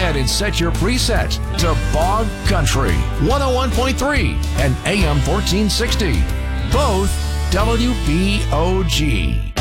ahead and set your preset to Bog Country 101.3 and AM 1460. Both WBOG.